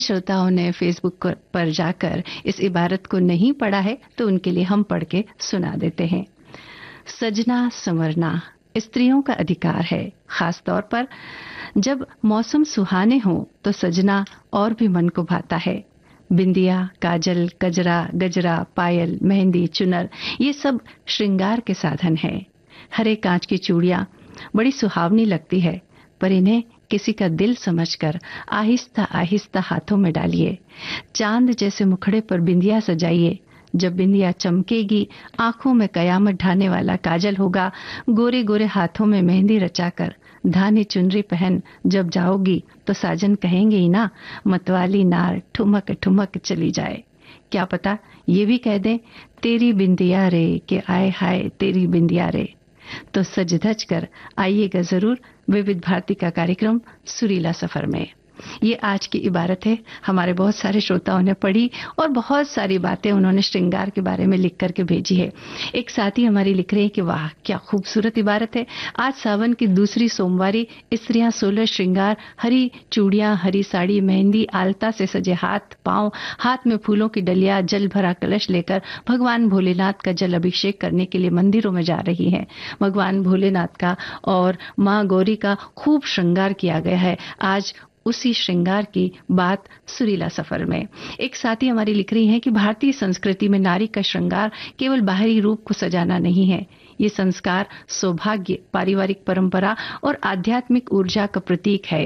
श्रोताओं ने फेसबुक पर जाकर इस इबारत को नहीं पढ़ा है तो उनके लिए हम पढ़ के सुना देते हैं। सजना संवरना स्त्रियों का अधिकार है, खास तौर पर जब मौसम सुहाने हो तो सजना और भी मन को भाता है। बिंदिया, काजल, कजरा, गजरा, पायल, मेहंदी, चुनर ये सब श्रृंगार के साधन हैं। हरे कांच की चूड़ियां बड़ी सुहावनी लगती है, पर इन्हें किसी का दिल समझकर आहिस्ता आहिस्ता हाथों में डालिए। चांद जैसे मुखड़े पर बिंदिया सजाइए। जब बिंदिया चमकेगी, आंखों में कयामत ढाने वाला काजल होगा। गोरे गोरे हाथों में मेहंदी रचाकर धानी चुनरी पहन जब जाओगी तो साजन कहेंगे ही ना, मतवाली नार ठुमक ठुमक चली जाए। क्या पता ये भी कह दें, तेरी बिंदिया रे के आए हाय तेरी बिंदिया रे। तो सज धज कर आइएगा जरूर विविध भारती का कार्यक्रम सुरीला सफर में। ये आज की इबारत है, हमारे बहुत सारे श्रोताओं ने पढ़ी और बहुत सारी बातें उन्होंने श्रृंगार के बारे में लिख करके भेजी है। एक साथी हमारी लिख रहे हैं कि वाह क्या खूबसूरत इबारत है। आज सावन की दूसरी सोमवारी, स्त्रियां 16 श्रृंगार, हरी चूड़ियां, हरी साड़ी, मेहंदी, आलता से सजे हाथ पांव, हाथ में फूलों की डलिया, जल भरा कलश लेकर भगवान भोलेनाथ का जल अभिषेक करने के लिए मंदिरों में जा रही हैं। भगवान भोलेनाथ का और मां गौरी का खूब श्रृंगार किया गया है। आज उसी श्रृंगार की बात सुरीला सफर में। एक साथी हमारी लिख रही हैं कि भारतीय संस्कृति में नारी का श्रृंगार केवल बाहरी रूप को सजाना नहीं है, ये संस्कार, सौभाग्य, पारिवारिक परंपरा और आध्यात्मिक ऊर्जा का प्रतीक है।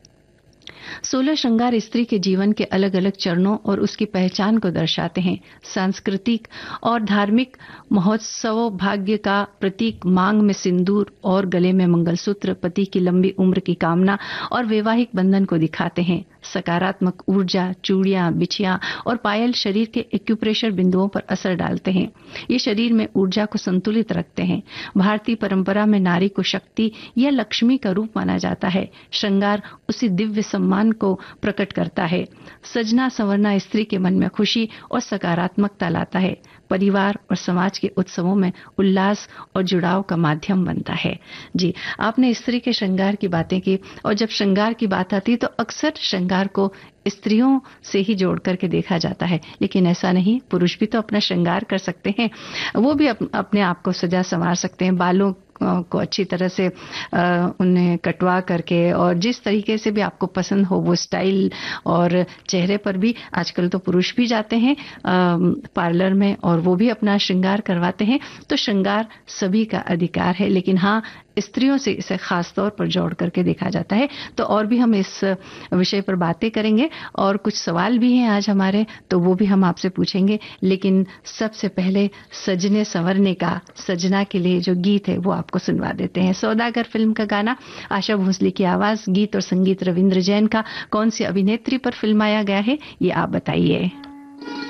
16 श्रृंगार स्त्री के जीवन के अलग अलग चरणों और उसकी पहचान को दर्शाते हैं। सांस्कृतिक और धार्मिक महोत्सवों, भाग्य का प्रतीक, मांग में सिंदूर और गले में मंगलसूत्र पति की लंबी उम्र की कामना और वैवाहिक बंधन को दिखाते हैं। सकारात्मक ऊर्जा, चूड़ियां, बिछियां और पायल शरीर के एक्यूप्रेशर बिंदुओं पर असर डालते हैं। ये शरीर में ऊर्जा को संतुलित रखते हैं। भारतीय परंपरा में नारी को शक्ति या लक्ष्मी का रूप माना जाता है। श्रृंगार उसी दिव्य सम्मान को प्रकट करता है। सजना संवरना स्त्री के मन में खुशी और सकारात्मकता लाता है। परिवार और समाज के उत्सवों में उल्लास और जुड़ाव का माध्यम बनता है। जी, आपने स्त्री के श्रृंगार की बातें की, और जब श्रृंगार की बात आती तो अक्सर श्रृंगार को स्त्रियों से ही जोड़ करके देखा जाता है, लेकिन ऐसा नहीं, पुरुष भी तो अपना श्रृंगार कर सकते हैं। वो भी अपने आप को सजा संवार सकते हैं। बालों को अच्छी तरह से उन्हें कटवा करके और जिस तरीके से भी आपको पसंद हो वो स्टाइल, और चेहरे पर भी आजकल तो पुरुष भी जाते हैं पार्लर में और वो भी अपना श्रृंगार करवाते हैं। तो श्रृंगार सभी का अधिकार है, लेकिन हाँ, स्त्रियों से इसे खास तौर पर जोड़ करके देखा जाता है। तो और भी हम इस विषय पर बातें करेंगे और कुछ सवाल भी हैं आज हमारे, तो वो भी हम आपसे पूछेंगे। लेकिन सबसे पहले सजने संवरने का, सजना के लिए जो गीत है वो आपको सुनवा देते हैं। सौदागर फिल्म का गाना, आशा भोसले की आवाज, गीत और संगीत रविंद्र जैन का। कौन सी अभिनेत्री पर फिल्माया गया है ये आप बताइए।